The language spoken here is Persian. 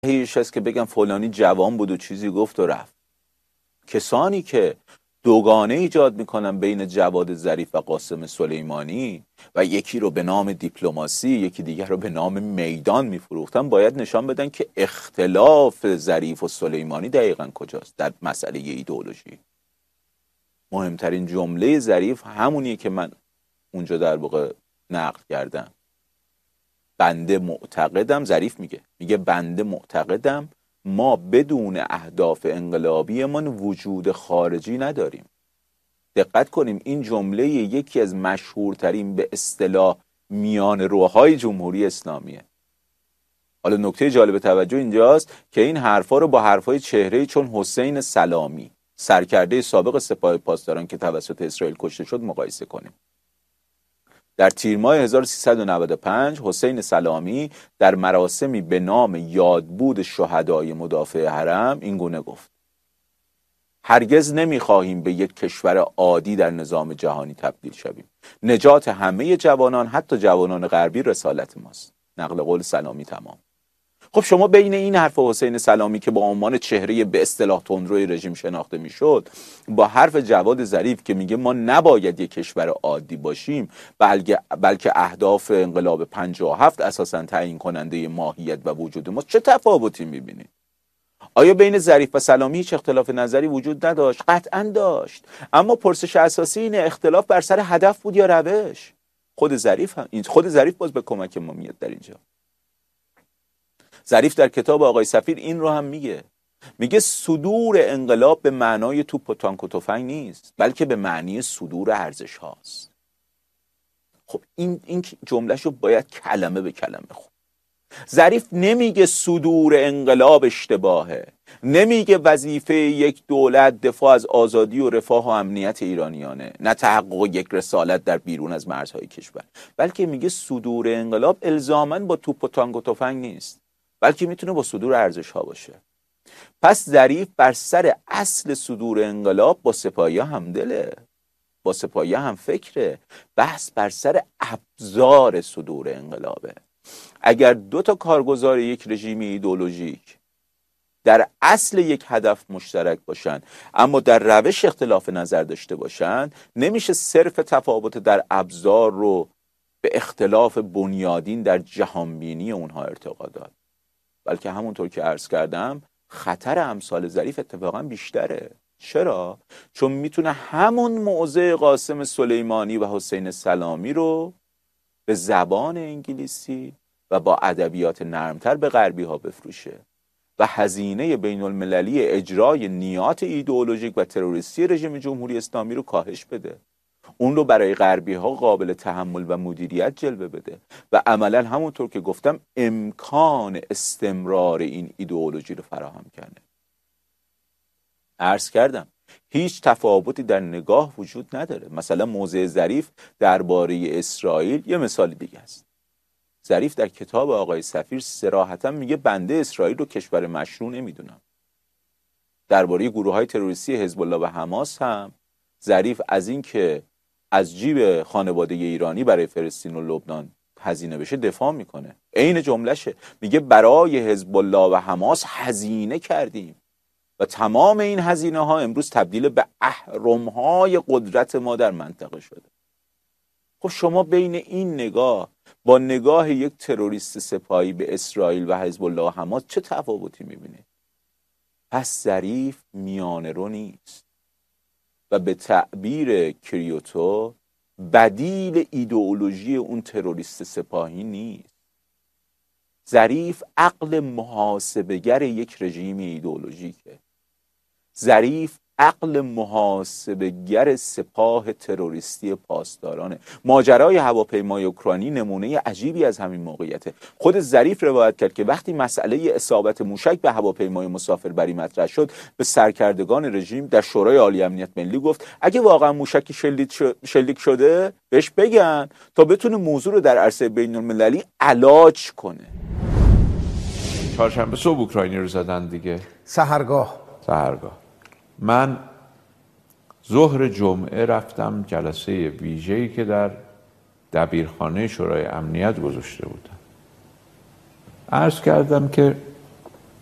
هیچ هست که بگم فلانی جوان بود و چیزی گفت و رفت. کسانی که دوگانه ایجاد میکنن بین جواد ظریف و قاسم سلیمانی و یکی رو به نام دیپلماسی یکی دیگر رو به نام میدان میفروختن، باید نشان بدن که اختلاف ظریف و سلیمانی دقیقاً کجاست در مسئله ایدئولوژی. مهمترین جمله ظریف همونیه که من اونجا در واقع نقل کردم. بنده معتقدم، ظریف میگه بنده معتقدم ما بدون اهداف انقلابیمان وجود خارجی نداریم. دقت کنیم این جمله یکی از مشهورترین به اصطلاح میان روهای جمهوری اسلامیه. حالا نکته جالب توجه اینجاست که این حرفا رو با حرفای چهره‌ای چون حسین سلامی، سرکرده سابق سپاه پاسداران که توسط اسرائیل کشته شد، مقایسه کنیم. در تیر ماه 1395 حسین سلامی در مراسمی به نام یادبود شهدای مدافع حرم این گونه گفت: هرگز نمیخواهیم به یک کشور عادی در نظام جهانی تبدیل شویم. نجات همه جوانان، حتی جوانان غربی، رسالت ماست. نقل قول سلامی تمام. خب شما بین این حرف حسین سلامی که با عنوان چهره به اصطلاح تندروی رژیم شناخته میشد با حرف جواد ظریف که میگه ما نباید یک کشور عادی باشیم بلکه اهداف انقلاب 57 اساساً تعیین کننده ماهیت و وجود ما، چه تفاوتی میبینید؟ آیا بین ظریف و سلامی هیچ اختلاف نظری وجود نداشت؟ قطعاً داشت، اما پرسش اساسی اینه اختلاف بر سر هدف بود یا روش؟ خود ظریف باز به کمک ما میاد در اینجا. ظریف در کتاب آقای سفیر این رو هم میگه صدور انقلاب به معنای توپ و تانک و تفنگ نیست، بلکه به معنی صدور ارزش هاست. خب این جمله‌شو باید کلمه به کلمه خون. ظریف نمیگه صدور انقلاب اشتباهه، نمیگه وظیفه یک دولت دفاع از آزادی و رفاه و امنیت ایرانیانه، نه تحقق یک رسالت در بیرون از مرزهای کشور، بلکه میگه صدور انقلاب الزاماً با توپ و تانک و تفنگ نیست، بلکه میتونه با صدور ارزش ها باشه. پس ظریف بر سر اصل صدور انقلاب با سپاهی‌ها همدله، با سپاهی‌ها هم فکره. بحث بر سر ابزار صدور انقلابه. اگر دو تا کارگزار یک رژیم ایدئولوژیک در اصل یک هدف مشترک باشن اما در روش اختلاف نظر داشته باشن، نمیشه صرف تفاوت در ابزار رو به اختلاف بنیادین در جهانبینی اونها ارتقا داد، بلکه همونطور که عرض کردم خطر امثال ظریف اتفاقا بیشتره. چرا؟ چون میتونه همون موضع قاسم سلیمانی و حسین سلامی رو به زبان انگلیسی و با ادبیات نرمتر به غربی ها بفروشه و هزینه بین المللی اجرای نیات ایدئولوژیک و تروریستی رژیم جمهوری اسلامی رو کاهش بده، اون رو برای غربی ها قابل تحمل و مدیریت جلوه بده و عملا همونطور که گفتم امکان استمرار این ایدئولوژی رو فراهم کرده. عرض کردم هیچ تفاوتی در نگاه وجود نداره. مثلا موضع ظریف درباره اسرائیل یه مثال دیگه است. ظریف در کتاب آقای سفیر صراحتا میگه بنده اسرائیل رو کشور مشروع نمیدونم. درباره گروه‌های تروریستی حزب الله و حماس هم ظریف از این که از جیب خانواده ایرانی برای فلسطین و لبنان هزینه بشه دفاع میکنه. عین جملهشه، میگه برای حزب الله و حماس هزینه کردیم و تمام این هزینه ها امروز تبدیل به اهرم‌های قدرت ما در منطقه شده. خب شما بین این نگاه با نگاه یک تروریست سپاهی به اسرائیل و حزب الله و حماس چه تفاوتی میبینید؟ پس ظریف میانه رو نیست و به تعبیر کریوتو بدیل ایدئولوژی اون تروریست سپاهی نیست. ظریف عقل محاسبه‌گر یک رژیم ایدئولوژیکه. ظریف عقل محاسبه‌گر سپاه تروریستی پاسدارانه. ماجرای هواپیمای اوکراینی نمونه عجیبی از همین موقعیته. خود ظریف روایت کرد که وقتی مسئله اصابت موشک به هواپیمای مسافربری مطرح شد، به سرکردگان رژیم در شورای عالی امنیت ملی گفت اگه واقعا موشکی شلیک شده بهش بگن تا بتونه موضوع رو در عرصه بین المللی علاج کنه. چهارشنبه صبح اوکراینی رو زدن دیگه، سحرگاه. من ظهر جمعه رفتم جلسه ویژه‌ای که در دبیرخانه شورای امنیت گذاشته بودم. عرض کردم که